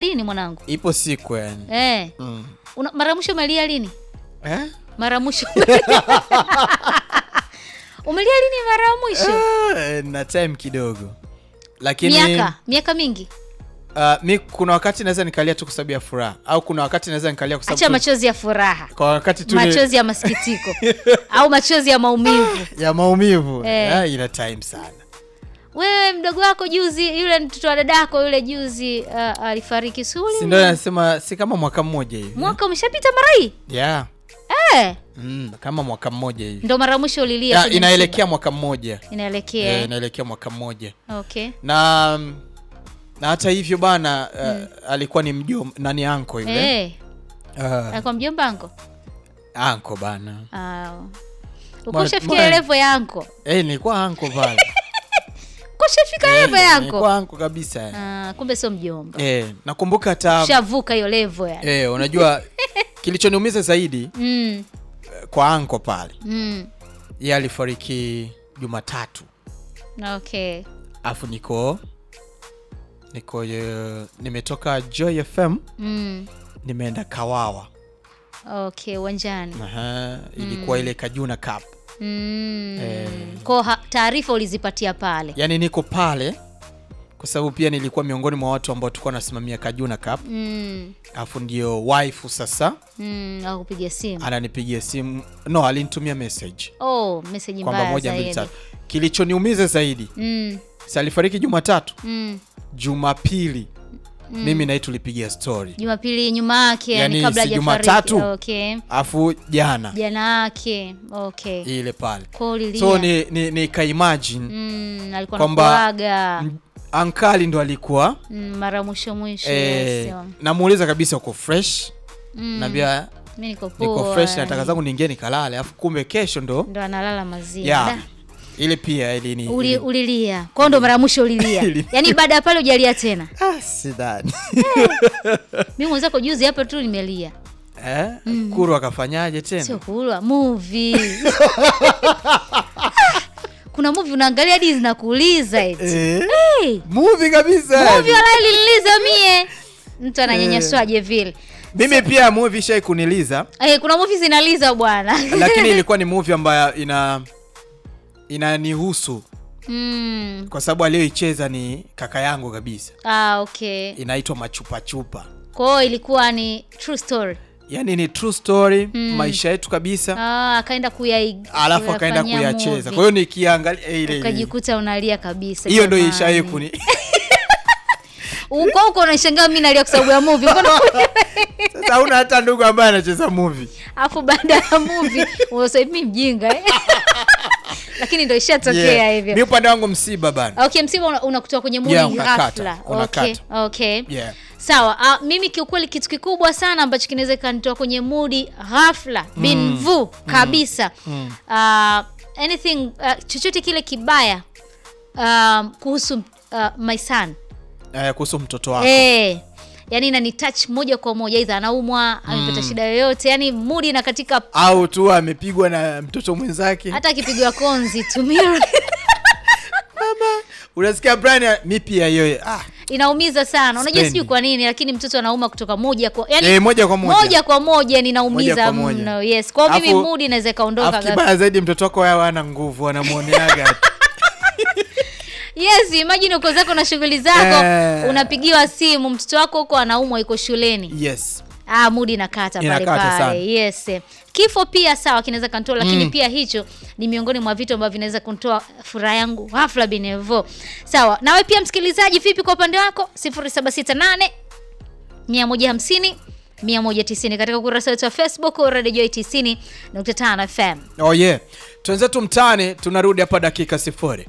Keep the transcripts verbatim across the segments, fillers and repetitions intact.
lini mwanangu? Ipo siku yani. Eh. Mm. Una, mara mwisho umelia lini? Eh? Mara mwisho. Umelia lini mara mwisho? Eh, na time kidogo. Lakini miaka, miaka mingi. Uh, mi kuna wakati naweza nikalia tu kwa sababu ya furaha au kuna wakati naweza nikalia kwa sababu acha machozi ya furaha. Kwa wakati tu machozi ya masikitiko au machozi ya maumivu. Ya maumivu. Eh. Ah, ina time sana. Wewe mdogo wako juzi yule mtoto wa dadako yule juzi uh, alifariki suli. Si ndio nasema si kama mwaka mmoja hivi. Mwaka umeshapita mara hii? Yeah. Eh. Mm, kama mwaka mmoja hivi. Ndio mara mwisho ulilia. Ya, inaelekea mwaka mmoja. Inaelekea. Eh, inaelekea mwaka mmoja. Okay. Na na hata hivyo bana mm. uh, alikuwa ni mjomba nani anko yule. Eh. Uh, alikuwa mjomba anko? Anko bana. Ah. Ukoshafikia level ya anko? Eh, nilikuwa anko bana. Ukoshafikia level ya anko? Nilikuwa anko kabisa. Ah, kumbe sio mjomba. Eh, nakumbuka hata shavuka hiyo level ya. Eh, unajua kilichoniumiza zaidi mm. kwa anko pale. Mm. Yeye alifariki Jumatatu. Okay. Afu niko niko uh, nimetoka Joy F M. Mm. Nimeenda Kawawa. Okay, uwanjani. Aha, ilikuwa mm. ile Kajuna Cup. Mm. Eh. Kwa taarifa ulizipatia pale. Yaani niko pale kwa sababu pia nilikuwa miongoni mwa watu ambao tulikuwa nasimamia Kajuna Cup. Mm. Afu ndio wife sasa. Mm, akupigia simu. Ananipigia simu. No, alinitumia message. Oh, message mbaya zaidi. Moja mbili tatu. Kilichoniumiza zaidi. Mm. Sasa alifariki Jumatatu. Mm. Jumapili. Mm. Mimi na yeye tulipigia story. Jumapili nyuma yake yani, yani kabla hajafariki. Jumatatu. Okay. Afu jana. Jana yake. Okay. Ile pale. Kolilia. So ni ni, ni ka imagine. Mm, alikuwa anakuaga. Ankali ndo alikuwa mm, mara mwisho mwisho. Eh, yes. Namuuliza kabisa uko fresh. Mm. Naambia mimi niko poa. Niko fresh nataka zangu niingie nikalale. Afu kumbe kesho ndo ndo analala mazima. Yeah. Ile pia ile ni Uli, ulilia. Kwa ndo mara mwisho ulilia. Yaani baada ya pale hujalia tena. Ah, sidhani. Mimi mwenzako juzi hapa tu nimelia. Eh? Mm. Kuru akafanyaje tena? Sio Kuru, movie. Kuna movie unaangalia hadi zinakuuliza eti. Eh? Hey. Movie kabisa. Movie wala ililiza mie. Mtu ananyanyaswaje vile. Mimi so, pia movie shai kuniliza. Eh, kuna movie zinaliza bwana. Lakini ilikuwa ni movie ambayo ina inanihusu. Mm. Kwa sababu aliyoicheza ni kaka yangu kabisa. Ah, okay. Inaitwa Machupa Chupa. Kwa hiyo ilikuwa ni true story. Yaani ni true story, mm. maisha yetu kabisa. Ah, akaenda kuyaiga. Alafu akaenda kuyacheza. Kwa hiyo nikiangalia ile ile. Ukajikuta unalia kabisa. Hiyo ndio ishaye kuni. Uko uko unashangaa mimi nalia kwa sababu ya movie. Sasa huna hata ndugu ambaye anacheza movie. Alafu baada ya movie unasema mimi mjinga eh. Lakini ndio ishatokea yeah. hivyo. Mimi upande wangu msiba bana. Okay, msiba unakutoa kwenye movie yeah, ghafla. Okay. Okay. Yeah. Sawa, uh, mimi kiukweli kitu kikubwa sana ambacho kinaweza kanitoa kwenye mood ghafla mm. bin vu kabisa. Mm. Uh, anything uh, chochote kile kibaya uh, kuhusu uh, my son. Eh, kuhusu mtoto wako. Eh. Yaani inani touch moja kwa moja, aidha anaumwa, mm. amepata shida yoyote, yani mood ina katika au tu amepigwa na mtoto mwenzake. Hata akipigwa konzi tumira. Mama, unasikia Brian mimi pia hiyo ah inaumiza sana. Unajua sijui kwa nini lakini mtoto anauma kutoka moja kwa yani eh, moja kwa moja. Moja kwa moja ninaumiza mno. Yes. Kwa mimi mood inaweza kaondoka kabisa. Kibaya zaidi mtoto wako yeye hana nguvu, anamuoneaga. Yes, imagine uko zako na shughuli zako, eh. unapigiwa simu mtoto wako huko anaumwa yuko shuleni. Yes. Ah, mood inakata pale pale. Yes. Kifo pia sawa kinaweza kantoa lakini mm. pia hicho ni miongoni mwa vitu ambavyo vinaweza kunitoa furaha yangu ghafla binevo. Sawa. Nawe pia msikilizaji vipi kwa upande wako? sifuri saba sita nane mia moja hamsini mia moja tisini katika ukurasa wetu wa Facebook Radio Joy tisini nukta tano F M. Oh yeah. Tuanze mtaani tunarudi hapa dakika sifuri.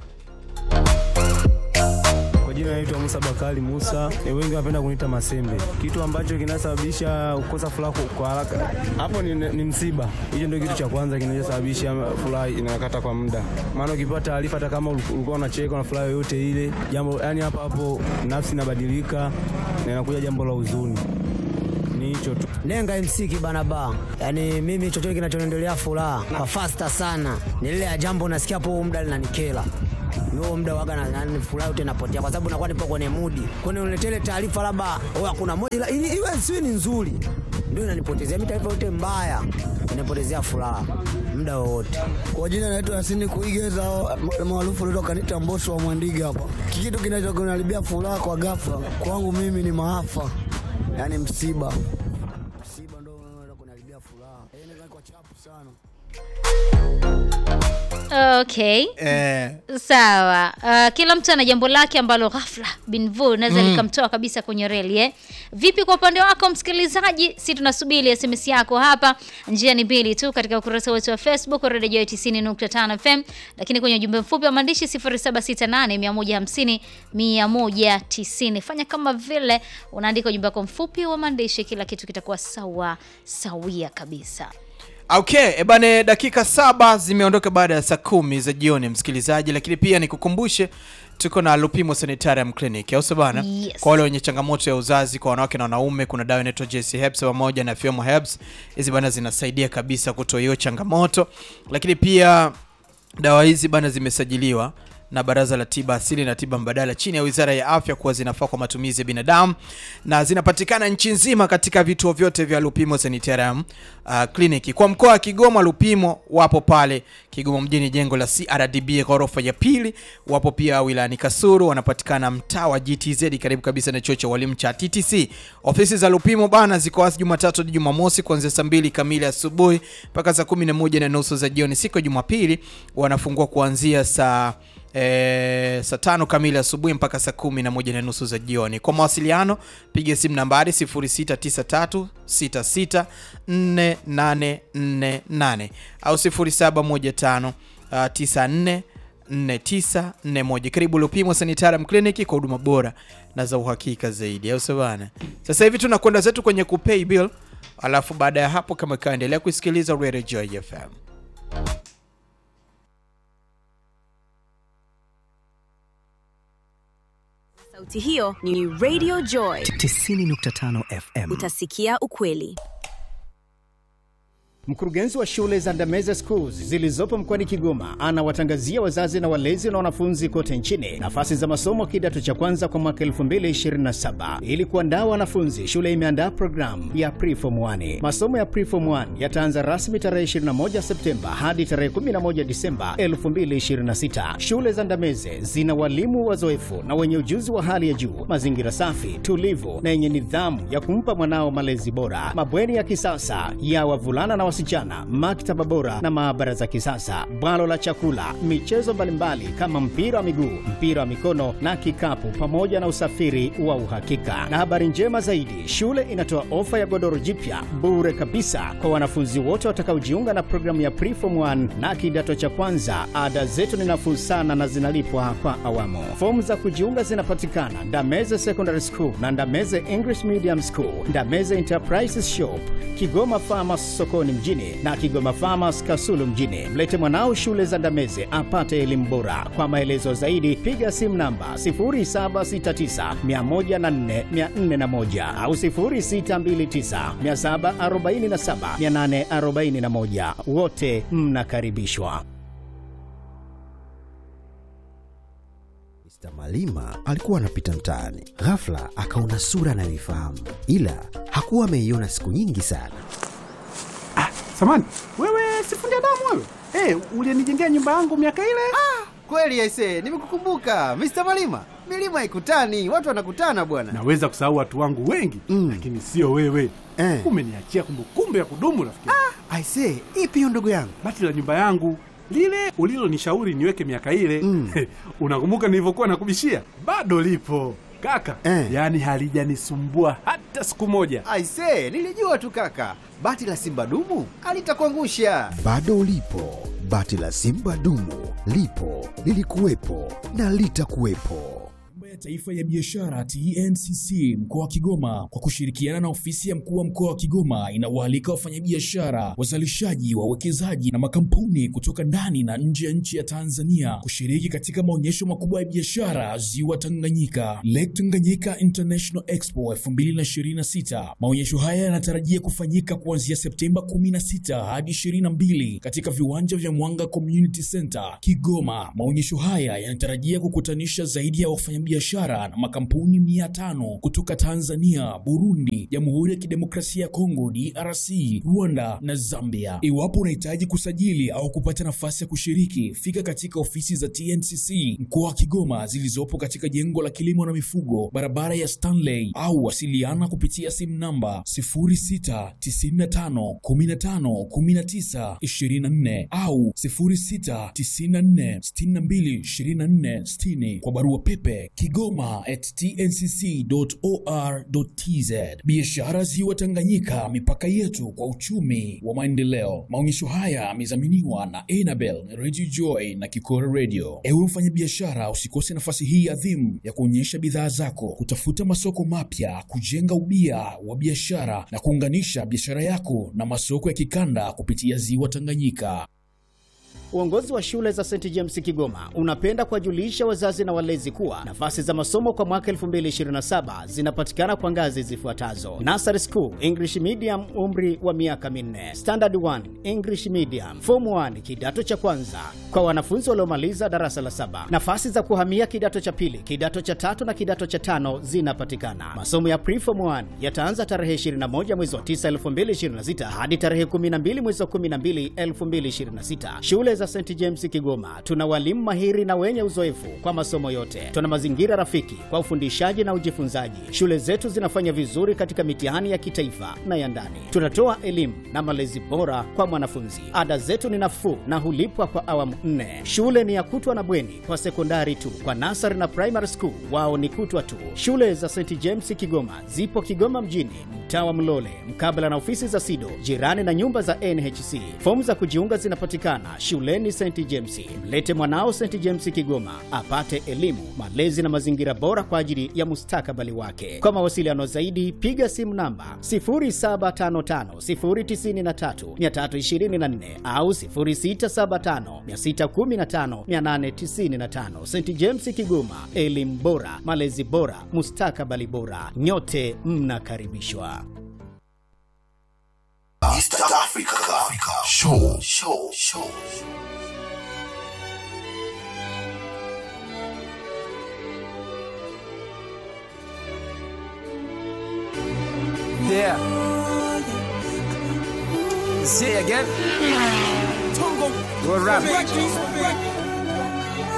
Jina naitwa Musa Bakari Musa, e wengi wanapenda kuniita Masembe. Kitu ambacho kinasababisha kukosa furaha kwa haraka hapo ni, ni msiba. Hiyo ndio kitu cha kwanza kinachosababisha furaha inakata kwa muda. Maana ukipata taarifa hata kama ulikuwa unacheka na furaha yote ile, jambo yani hapa hapo nafsi inabadilika na inakuja jambo la huzuni. Ni hicho tu. Nenga M C Kibana Ba. Yaani mimi chochote kinachoendelea furaha kwa faster sana. Ni ile ya jambo nasikia hapo muda linanikela. Huo muda waga na nani furaha yote inapotea kwa sababu nakuwa nipo kwenye mood. Kwani uniletele taarifa labda oh kuna moja ili iwe siwe ni nzuri. Ndio inanipotezea mimi taarifa yote mbaya. Inapotezea furaha muda wote. Kwa jina naitwa Yasini Kuigeza maarufu leo kanita Mbosso wa Mwandiga hapa. Kitu kinachokunalibia furaha kwa ghafla kwangu mimi ni maafa. Yaani msiba. Msiba ndio unakunalibia furaha. Eh ni kwa chapu sana. Okay. Eh. Sawa. Uh, kila mtu ana jambo lake ambalo ghafla binvu naweza mm. likamtoa kabisa kwenye reli eh. Vipi kwa upande wako msikilizaji? Si tunasubiri S M S yako hapa. Njia ni mbili tu katika ukurasa wetu wa Facebook Radio Joy tisini nukta tano F M, lakini kwenye ujumbe mfupi wa maandishi sifuri saba sita nane mia moja hamsini mia moja tisini. Fanya kama vile unaandika ujumbe wako mfupi wa maandishi, kila kitu kitakuwa sawa sawia kabisa. Okay, ebane dakika saba zimeondoka baada ya saa kumi za jioni msikilizaji, lakini pia nikukumbushe tuko na Lupimo Sanitarium Clinic, au bana? Yes. Kwa wale wenye changamoto ya uzazi kwa wanawake na wanaume, kuna dawa inaitwa J C Herbs pamoja na Fiomo Herbs. Hizi bana zinasaidia kabisa kutoa hiyo changamoto. Lakini pia dawa hizi bana zimesajiliwa na Baraza la Tiba Asili na Tiba Mbadala chini ya Wizara ya Afya kuwa zinafaa kwa matumizi ya binadamu, na zinapatikana nchi nzima katika vituo vyote vya Lupimo Sanitarium uh, Clinic. Kwa mkoa wa Kigoma, Lupimo wapo pale Kigoma mjini, jengo la C R D B ghorofa ya pili. Wapo pia wilayani Kasulu, wanapatikana mtaa wa G T Z karibu kabisa na chuo cha walimu cha T T C. Ofisi za Lupimo bana ziko wazi Jumatatu hadi Jumamosi kuanzia saa mbili kamili asubuhi mpaka saa kumi na moja na nusu za jioni. Siku ya Jumapili wanafungua kuanzia saa E, saa tano kamili asubuhi mpaka saa kumi na moja na nusu za jioni. Kwa mawasiliano piga simu nambari sifuri sita tisa tatu sita sita nne nane nne nane au sifuri saba moja tano tisa nne nne tisa nne moja. Karibu Lupimo Sanitarium Clinic kwa huduma bora na za uhakika zaidi, au sabana. Sasa hivi tunakwenda zetu kwenye kupay bill, alafu baada ya hapo kama kaendelea kusikiliza Radio Joy F M. Sauti hiyo ni Radio Joy tisini nukta tano F M. Utasikia ukweli. Mkurugenzi wa shule za Ndameze Schools zilizopo mkoani Kigoma anawatangazia wazazi na walezi na wanafunzi kote nchini nafasi za masomo kidato cha kwanza kwa mwaka elfu mbili ishirini na saba. Ili kuandaa wanafunzi, shule imeandaa programu ya Pre-Form one. Masomo ya Pre-Form one yataanza rasmi tarehe ishirini na moja Septemba hadi tarehe kumi na moja Disemba elfu mbili ishirini na sita. Shule za Ndameze zina walimu wazoefu na wenye ujuzi wa hali ya juu, mazingira safi, tulivu na yenye nidhamu ya kumpa mwanao malezi bora, mabweni ya kisasa ya wavulana na wasichana, maktaba bora na maabara za kisasa, bwalo la chakula, michezo mbalimbali kama mpira wa miguu, mpira wa mikono na kikapu, pamoja na usafiri wa uhakika. Na habari njema zaidi, shule inatoa ofa ya godoro jipya bure kabisa kwa wanafunzi wote watakaojiunga na programu ya Pre-Form one na kidato cha kwanza. Ada zetu ni nafuu sana na zinalipwa kwa awamu. Fomu za kujiunga zinapatikana Ndameze Secondary School na Ndameze English Medium School, Ndameze Enterprises Shop, Kigoma Farmers sokoni mjini na Kigoma Farmers Kasulu mjini. Mlete mwanao shule za Ndameze apate elimu bora. Kwa maelezo zaidi piga simu namba sifuri saba sita tisa mia moja na nne mia nne na moja au sifuri sita mbili tisa mia saba arobaini na saba mia nane arobaini na moja. Wote mnakaribishwa. Mister Malima alikuwa anapita mtaani, ghafla akaona sura anayoifahamu, ila hakuwa ameiona siku nyingi sana. Ah, samani, wewe sifundi damu wewe? Eh, hey, ulinijengea nyumba yangu miaka ile? Ah, kweli aisee, nimekukumbuka. Mister Malima, milima haikutani, watu wanakutana bwana. Naweza kusahau watu wangu wengi, mm. lakini sio wewe. Eh. Umeniachia kumbukumbu ya kudumu rafiki. Ah, aisee, ipi hiyo ndugu yangu? Bati la nyumba yangu, lile ulilonishauri niweke miaka ile. Mm. Unakumbuka nilivyokuwa nakubishia? Bado lipo. Kaka, eh. yani halijanisumbua hata siku moja. Aisee, nilijua tu kaka. Bati la Simba dumu alitakuangusha. Bado ulipo. Bati la Simba dumu lipo, lilikuwepo na litakuwepo. Taifa ya Biashara T N C C mkoa wa Kigoma kwa kushirikiana na ofisi ya mkuu wa mkoa wa Kigoma inawaalika wafanyabiashara, wazalishaji, wawekezaji na makampuni kutoka ndani na nje ya nchi ya Tanzania kushiriki katika maonyesho makubwa ya biashara Ziwa Tanganyika, Lake Tanganyika International Expo elfu mbili na ishirini na sita. Maonyesho haya yanatarajia kufanyika kuanzia Septemba kumi na sita hadi ishirini na mbili katika viwanja vya Mwanga Community Center, Kigoma. Maonyesho haya yanatarajia kukutanisha zaidi ya wafanyabiashara na makampuni mia tano kutoka Tanzania, Burundi, Jamhuri ya Kidemokrasia ya Kongo D R C, Rwanda na Zambia. Iwapo unahitaji kusajili au kupata nafasi ya kushiriki, fika katika ofisi za T N C C mkoa wa Kigoma zilizopo katika jengo la kilimo na mifugo, barabara ya Stanley, au wasiliana kupitia simu namba sifuri sita tisa tano kumi na tano kumi na tisa ishirini na nne au sifuri sita tisa nne sita mbili ishirini na nne sitini, kwa barua pepe kigoma at t n c c dot o r dot t z. Biashara Ziwa Tanganyika, mipaka yetu kwa uchumi wa maendeleo. Maonyesho haya yamedhaminiwa na Enabel, Radio Joy na Kikora Radio. Ewe mfanyabiashara, usikose nafasi hii adhimu ya kuonyesha bidhaa zako, kutafuta masoko mapya, kujenga ubia wa biashara na kuunganisha biashara yako na masoko ya kikanda kupitia Ziwa Tanganyika. Uongozi wa shule za Saint James Kigoma unapenda kuwajulisha wazazi na walezi kuwa nafasi za masomo kwa mwaka elfu mbili ishirini na saba zinapatikana kwa ngazi zifuatazo: Nursery School English Medium, umri wa miaka minne; Standard one English Medium; Form one kidato cha kwanza kwa wanafunzi waliomaliza darasa la saba. Nafasi za kuhamia kidato cha pili, kidato cha tatu na kidato cha tano zinapatikana. Masomo ya Pre-Form one yataanza tarehe ishirini na moja mwezi wa tisa elfu mbili ishirini na sita hadi tarehe kumi na mbili mwezi wa kumi na mbili elfu mbili ishirini na sita. Shule za Saint James Kigoma tuna walimu mahiri na wenye uzoefu kwa masomo yote. Tuna mazingira rafiki kwa ufundishaji na ujifunzaji. Shule zetu zinafanya vizuri katika mitihani ya kitaifa na ya ndani. Tunatoa elimu na malezi bora kwa mwanafunzi. Ada zetu ni nafuu na hulipwa kwa awamu nne. Shule ni ya kutwa na bweni kwa sekondari tu. Kwa nursery na primary school wao ni kutwa tu. Shule za Saint James Kigoma zipo Kigoma mjini, mtaa wa Mlole, mkabala na ofisi za SIDO, jirani na nyumba za N H C. Fomu za kujiunga zinapatikana shuleni Saint James. Mlete mwanao Saint James Kigoma apate elimu, malezi na mazingira bora kwa ajili ya mustakabali wake. Kwa mawasiliano zaidi piga simu namba sifuri saba tano tano sifuri tisa tatu mia tatu ishirini na nne au sifuri sita saba tano sita one tano mia nane tisini na tano. Saint James Kigoma, elimu bora, malezi bora, mustakabali bora. Nyote mnakaribishwa. East Africa, Africa. Show, show, show. Yeah. Say again. Tongo. Go rap.